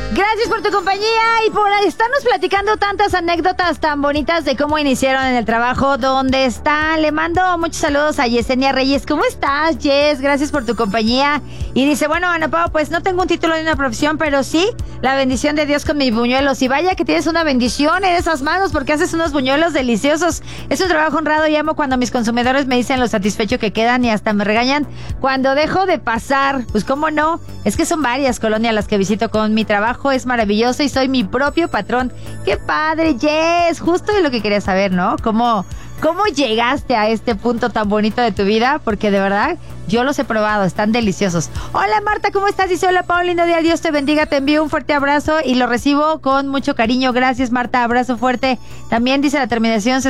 Gracias por tu compañía y por estarnos platicando tantas anécdotas tan bonitas de cómo iniciaron en el trabajo. ¿Dónde están? Le mando muchos saludos a Yesenia Reyes. ¿Cómo estás, Yes? Gracias por tu compañía. Y dice, bueno, Ana Pao, pues no tengo un título ni una profesión, pero sí la bendición de Dios con mis buñuelos. Y vaya que tienes una bendición en esas manos porque haces unos buñuelos deliciosos. Es un trabajo honrado y amo cuando mis consumidores me dicen lo satisfecho que quedan y hasta me regañan cuando dejo de pasar. Pues cómo no, es que son varias colonias las que visito con mi trabajo. Es maravilloso y soy mi propio patrón. ¡Qué padre, Jess! Justo de lo que quería saber, ¿no? ¿Cómo llegaste a este punto tan bonito de tu vida? Porque de verdad, yo los he probado, están deliciosos. Hola, Marta, ¿cómo estás? Dice, hola, Pau, lindo día, Dios te bendiga, te envío un fuerte abrazo y lo recibo con mucho cariño. Gracias, Marta, abrazo fuerte. También dice la terminación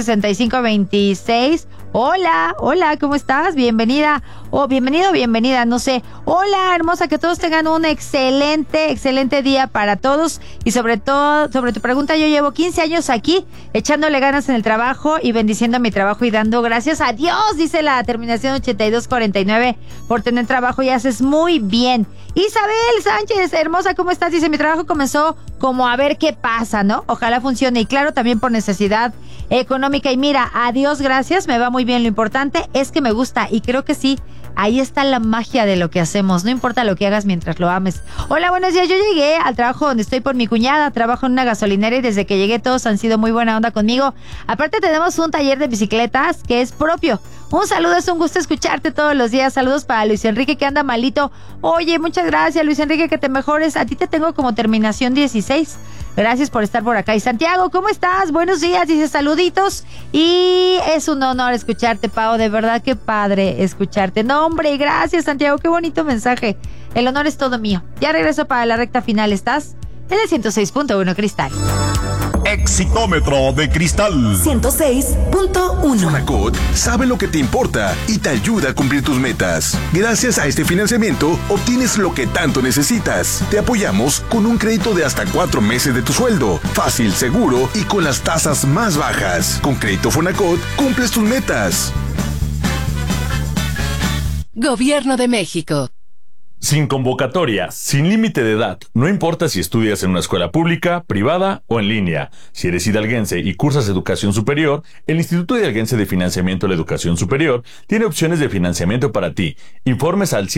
6526. Hola, ¿cómo estás? Bienvenida, bienvenida, no sé. Hola, hermosa, que todos tengan un excelente día para todos. Y sobre todo, sobre tu pregunta, yo llevo 15 años aquí, echándole ganas en el trabajo y bendiciendo mi trabajo y dando gracias a Dios, dice la terminación 8249, por tener trabajo y haces muy bien. Isabel Sánchez, hermosa, ¿cómo estás? Dice, mi trabajo comenzó como a ver qué pasa, ¿no? Ojalá funcione y claro, también por necesidad económica. Y mira, a Dios gracias, me va muy bien. Lo importante es que me gusta y creo que sí, ahí está la magia de lo que hacemos. No importa lo que hagas mientras lo ames. Hola, buenos días. Yo llegué al trabajo donde estoy por mi cuñada. Trabajo en una gasolinera y desde que llegué todos han sido muy buena onda conmigo. Aparte tenemos un taller de bicicletas que es propio. Un saludo, es un gusto escucharte todos los días. Saludos para Luis Enrique que anda malito. Oye, muchas gracias, Luis Enrique, que te mejores. A ti te tengo como terminación 16. Gracias por estar por acá. Y Santiago, ¿cómo estás? Buenos días, dice saluditos. Y es un honor escucharte, Pau. De verdad, qué padre escucharte. No, hombre, gracias, Santiago. Qué bonito mensaje. El honor es todo mío. Ya regreso para la recta final. ¿Estás? En el 106.1 Cristal. Exitómetro de Cristal 106.1. Fonacot sabe lo que te importa y te ayuda a cumplir tus metas. Gracias a este financiamiento obtienes lo que tanto necesitas. Te apoyamos con un crédito de hasta 4 meses de tu sueldo. Fácil, seguro y con las tasas más bajas. Con Crédito Fonacot cumples tus metas. Gobierno de México. Sin convocatoria, sin límite de edad, no importa si estudias en una escuela pública, privada o en línea. Si eres hidalguense y cursas educación superior, el Instituto Hidalguense de Financiamiento de la Educación Superior tiene opciones de financiamiento para ti. Informes al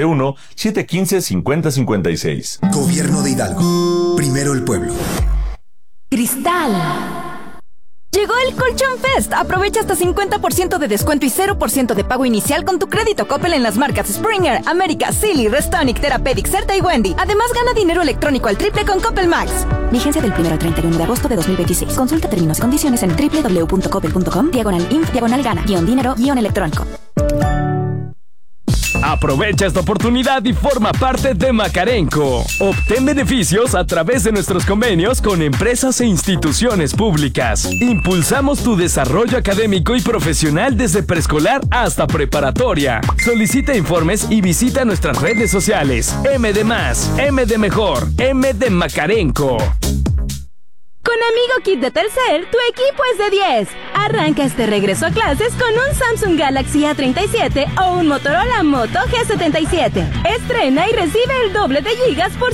771-715-5056. Gobierno de Hidalgo. Primero el pueblo. Cristal. Llegó el Colchón Fest. Aprovecha hasta 50% de descuento y 0% de pago inicial con tu crédito Coppel en las marcas Springer, América, Silly, Restonic, Therapeutic, Certa y Wendy. Además, gana dinero electrónico al triple con Coppel Max. Vigencia del 1 al 31 de agosto de 2026. Consulta términos y condiciones en www.coppel.com/info/gana-dinero-electrónico. Aprovecha esta oportunidad y forma parte de Macarenco. Obtén beneficios a través de nuestros convenios con empresas e instituciones públicas. Impulsamos tu desarrollo académico y profesional desde preescolar hasta preparatoria. Solicita informes y visita nuestras redes sociales. M de más, M de mejor, M de Macarenco. Con Amigo Kit de Telcel, tu equipo es de 10. Arranca este regreso a clases con un Samsung Galaxy A37 o un Motorola Moto G77. Estrena y recibe el doble de gigas por